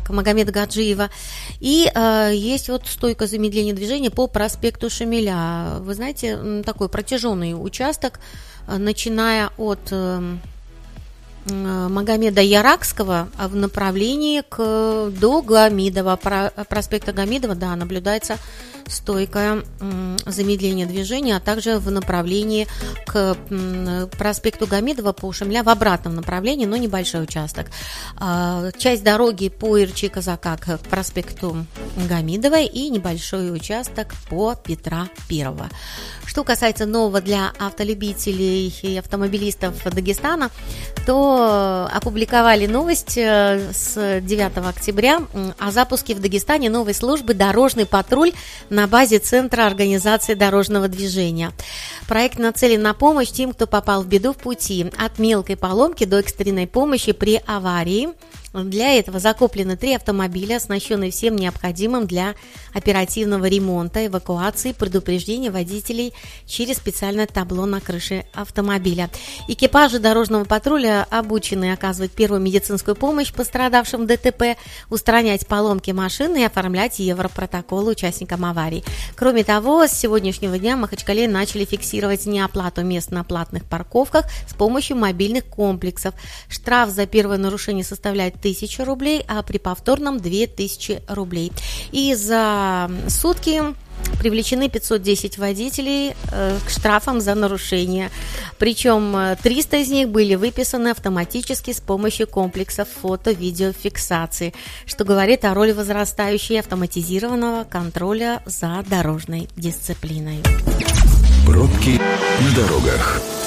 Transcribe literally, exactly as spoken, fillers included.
так, Магомеда Гаджиева. И э, есть вот стойка замедления движения по проспекту Шамиля. Вы знаете, такой протяженный участок, начиная от э, Магомеда Яракского в направлении к, до Гамидова, про, проспекта Гамидова, да, наблюдается стойкое м, замедление движения, а также в направлении к м, проспекту Гамидова по Шамиля в обратном направлении, но небольшой участок. А, часть дороги по Ирчи Казака к проспекту Гамидова и небольшой участок по Петра Первого. Что касается нового для автолюбителей и автомобилистов Дагестана, то опубликовали новость с девятого октября о запуске в Дагестане новой службы «Дорожный патруль» на базе Центра организации дорожного движения. Проект нацелен на помощь тем, кто попал в беду в пути, от мелкой поломки до экстренной помощи при аварии. Для этого закуплены три автомобиля, оснащенные всем необходимым для оперативного ремонта, эвакуации, предупреждения водителей через специальное табло на крыше автомобиля. Экипажи дорожного патруля обучены оказывать первую медицинскую помощь пострадавшим в ДТП, устранять поломки машины и оформлять европротоколы участникам аварий. Кроме того, с сегодняшнего дня в Махачкале начали фиксировать неоплату мест на платных парковках с помощью мобильных комплексов. Штраф за первое нарушение составляет тысячу рублей, а при повторном две тысячи рублей. И за сутки привлечены пятьсот десять водителей э, к штрафам за нарушение. Причем триста из них были выписаны автоматически с помощью комплексов фото-видеофиксации, что говорит о роли возрастающей автоматизированного контроля за дорожной дисциплиной. Пробки на дорогах.